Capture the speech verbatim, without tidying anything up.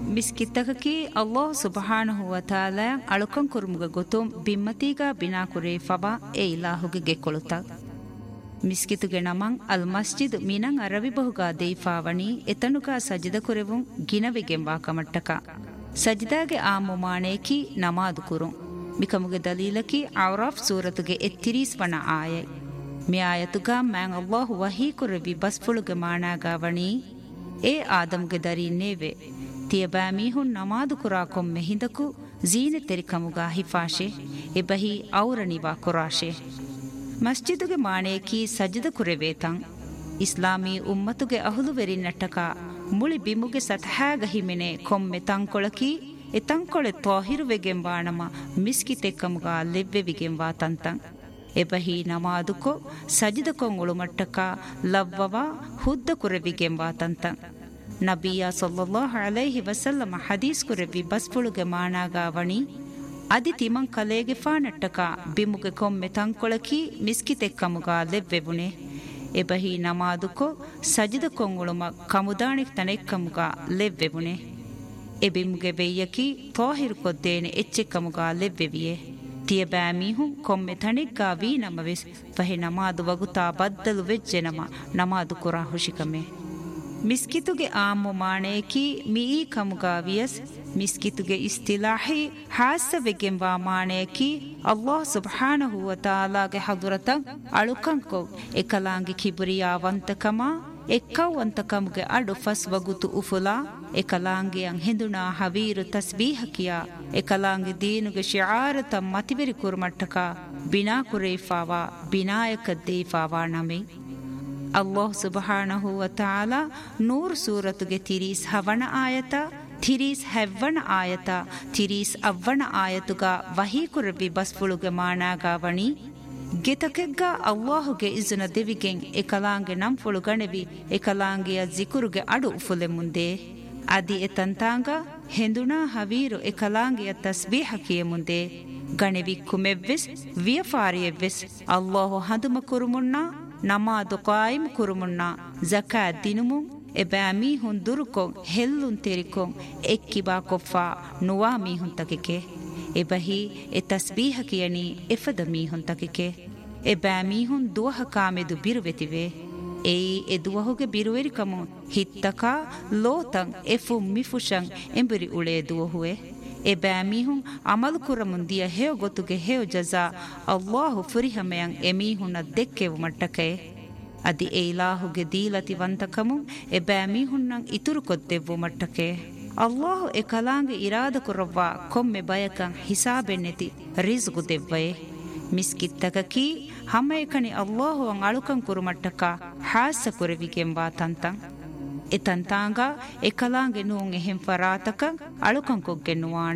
ಮಿಸ್ಕಿತ್ತಕಕಿ ಅಲ್ಲಾಹ್ ಸುಬ್ಹಾನಹು ವ ತಾಲಾ ಅಳುಕಂ ಕುರುಮುಗ ಗೊತುಂ ಬಿಮ್ಮತಿಗ ಬಿನಾ ಕುರೇ ಫಬಾ ಎ ಇಲಾಹುಗೆ ಗೆಕೊಳುತ ಮಿಸ್ಕಿತುಗೆ ನಮಂ ಅಲ್ ಮಸ್ಜಿದ್ ಮಿನಂ ಅರವಿ ಬಹುಗ ದೇಫಾವಣಿ ಎತನುಗ ಸಜಿದ ಕುರೆವುಂ ಗಿನವಿಗೆಂ ವಾಕಮಟ್ಟಕ ಸಜಿದಾಗೆ ಆ ಮುಮಾನೇಕಿ ನಮಾದು ಕುರುಂ ಮಿಕಮುಗೆ ದಲೀಲಕಿ ಔರಾಫ್ ಸೂರತುಗೆ ಎತ್ತಿರೀಸ್ ವನ ಆಯೈ ಮಿ ಆಯತುಗ ಮ್ಯಾಂ ಅಲ್ಲಾಹು ವಹೀ ಕುರವಿ ಬಸ್ಫುಳುಗೆ ಮಾನಾಗಾವಣಿ ಎ ಆದಮ್ಗೆ ದರೀನೇವೆ ತಿಯಬಾ ಮೀಹುನ್ ನಮಾದು ಕುರಾ ಕೊಮ್ಮೆ ಹಿಂದಕು ಜೀನೆ ತೆರಿಕಮುಗ ಹಿಫಾಶೆ ಎಬಹಿ ಔರಣಿವಾ ಕುರಾಶೆ ಮಸ್ಜಿದುಗೆ ಮಾಣೇಕಿ ಸಜ್ಜದ ಕುರೆವೇತಂ ಇಸ್ಲಾಮೀ ಉಮ್ಮತುಗೆ ಅಹುಲುವೆರಿ ನಟ್ಟಕ ಮುಳಿ ಬಿಮುಗೆ ಸತಹಾಗ ಹಿಮೆನೆ ಕೊಮ್ಮೆ ತಂಕೊಳಕಿ ಎ ತಂಕೊಳೆ ತ್ವಾಹಿರುವೆಗೆಂಬಾಣಮ ಮಿಸ್ಕಿತೆಕ್ಕಮುಗ ಲೆವ್ವೆವಿಗೆಂಬಾ ತಂತಂ ಎಬಹಿ ನಮಾದುಕೊ ಸಜ್ಜದ ಕೊಂಗುಳು ಮಟ್ಟಕ ಲವ್ವವ ಹುದ್ದ ಕುರೆವಿಗೆಂಬಾ ತಂತಂ ನಬಿಯ ಸಲ್ಲಲ್ಲಾಹು ಅಲೈಹಿ ವಸಲ್ಲಮ ಹದೀಸ್ ಕುರೆವಿ ಬಸ್ಫುಳುಗೆ ಮಾನಾಗಾವಣಿ ಅದಿ ತಿಮಂ ಕಲೇಗೆ ಫಾನಟ್ಟಕ ಬಿಮುಗೆ ಕೊಮ್ಮೆ ತಂಕೊಳಕಿ ಮಿಸ್ಕಿತೆಕ್ಕಮುಗ ಲೆವ್ವೆವುನೆ ಎಬಹಿ ನಮಾದುಕೊ ಸಜಿದ ಕೊಂಗುಳುಮ ಕಮುದಾಣಿಕ್ ತನೆಕ್ಕಮುಗ ಲೆವ್ವೆವುನೆ ಎಬಿಮುಗೆ ಬೆಯ್ಯಕಿ ತ್ವಾಹಿರು ಕೊದ್ದೇನೆ ಎಚ್ಚೆಕ್ಕಮುಗ ಲೆವ್ವೆವಿಯೆ ತಿಯಬಾ ಮೀಹುಂ ಕೊಮ್ಮೆ ತಣಿಗ್ಗಾ ವೀ ನಮವೆಸ್ ಫಹೆ ನಮಾದು ವಗುತಾ ಬದ್ದಲು ವೆಜ್ಜೆ ನಮ ನಮಾದು ಕುರಾ ಹುಶಿಕಮೆ ಮಿಸ್ಕಿತುಗೆ ಆಮು ಮಾಣೇಕಿ ಮೀ ಕಮುಗಾ ವಿಯಸ್ ಮಿಸ್ಕಿತುಗೆ ಇಸ್ತಿಲಾಹಿ ಹಾಸವೆಗೆಂಬಾ ಮಾಣೇಕಿ ಅಲ್ಲಾಹ್ ಸುಬ್ಹಾನಹು ವ ತಾಲಾಗೆ ಹದುರತಂ ಅಳುಕಂಕೊ ಎಕಲಾಂಗಿ ಕಿಬುರಿಯಾವಂತಕಮ ಎಕ್ಕವಂತಕಮುಗೆ ಅಡು ಫಸ್ ವಗುತು ಉಫುಲಾ ಎಕಲಾಂಗಿಯಂ ಹಿಂದುನಾ ಹವೀರು ತಸ್ಬೀಹಕಿಯ ಎಕಲಾಂಗಿ ದೀನುಗೆ ಶಿಆರತ ಮತಿವೆರಿ ಕುರ್ಮಟ್ಟಕ ಬಿನಾ ಕುರೇಫಾವಾ ಬಿನಾಯಕ ದೇಫಾವಾ ನಮೆ ಅಲ್ಲಾಹ್ ಸುಬ್ಹಾನಹು ವ ತಾಲಾ ನೂರ್ ಸೂರತುಗೆ ತಿರೀಸ್ ಹವಣ ಆಯತ ತಿರೀಸ್ ಹೆವ್ವಣ ಆಯತ ತಿರೀಸ್ ಅವ್ವಣ ಆಯತುಗ ವಹೀ ಕುರವಿ ಬಸ್ಫುಳುಗೆ ಮಾನಾಗಾವಣಿ ಗೆತಕೆಗ್ಗ ಅಲ್ಲಾಹುಗೆ ಇಜುನ ದೆವಿಗೆಂ ಎಕಲಾಂಗೆ ನಂಫುಳು ಗಣೆವಿ ಎಕಲಾಂಗಿಯ ಜಿಕುರುಗೆ ಅಡು ಉಫುಲೆ ಮುಂದೆ ಅದಿ ಎತಂತಾಂಗ ಹೆಂದುನಾ ಹವೀರು ಎಕಲಾಂಗಿಯ ತಸ್ಬೀಹಕಿಯ ಮುಂದೆ ಗಣೆವಿ ಕುಮೆವ್ವೆಸ್ ವಿಯಫಾರಿಯವ್ವೆಸ್ ಅಲ್ಲಾಹು ಹದುಮ ಕುರುಮುನ್ನ ನಮಾದು ಕಾಯಿಮ್ ಕುರುಮುನ್ನ ಜಕಾತ್ ದಿನುಮು ಎಬಾ ಮೀಹುನ್ ದುರುಕೊಂ ಹೆಲ್ಲುನ್ ತೆರಿಕೊಂ ಎಕ್ಕಿಬಾ ಕೊಫ್ಫಾ ನುವಾ ಮೀಹುನ್ ತಕಿಕೆ ಎಬಹಿ ಎ ತಸ್ಬೀಹಕಿಯನಿ ಎಫದ ಮೀಹುನ್ ತಕಿಕೆ ಎಬಾ ಮೀಹುನ್ ದುವಹ ಕಾಮೆದು ಬಿರುವೆತಿವೆ ಏಯಿ ಎ ದುವಹುಗೆ ಬಿರುವೆರಿಕಮು ಹಿತ್ತಕ ಲೋತಂ ಎಫು ಮಿಫುಶಂ ಎಂಬುರಿ ಉಳೆ ದುವಹುವೆ ಎಬಾ ಮೀಹುನ್ ಅಮಲು ಕುರಮುಂದಿಯ ಹೇವ ಗೊತ್ತುಗೆ ಹೇವ ಜಜಾ ಅಲ್ಲಾಹು ಫುರಿಹಮೆಯಂ ಎಮೀಹುನ ದೆಕ್ಕೆವು ಮಟ್ಟಕೆ ಅದಿ ಎ ಇಲಾಹುಗೆ ದೀಲತಿ ವಂತಕಮು ಎಬಾ ಮೀಹುನ್ನಂ ಇತುರು ಕೊದ್ದೆವು ಮಟ್ಟಕೆ ಅಲ್ಲಾಹು ಎ ಕಲಾಂಗೆ ಇರಾದ ಕುರವ್ವ ಕೊಮ್ಮೆ ಬಯಕಂ ಹಿಸಾಬೆನ್ನೆತಿ ರಿಜ್ಗು ದೆವ್ವಯೆ ಮಿಸ್ಕಿತ್ತಕಕಿ ಹಮ್ಮೆಕನಿ ಅಲ್ಲಾಹು ಅಂ ಅಳುಕಂ ಕುರುಮಟ್ಟಕ ಹಾಸ ಕುರವಿಗೆಂಬಾ ತಂತಂ ಎ ತಂತಾಂಗ ಎ ಕಲಾಂಗೆ ನೂಂ ಎಹೆಂ ಫರಾತಕ ಅಳುಕಂ ಕೊಗ್ಗೆ ನುವಾಣ